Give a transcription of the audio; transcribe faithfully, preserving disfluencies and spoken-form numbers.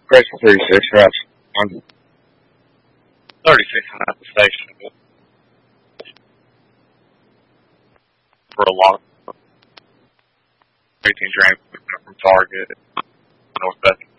Grace thirty-six, perhaps. Um, thirty-six and at the station for a long eighteen train from Target, northwest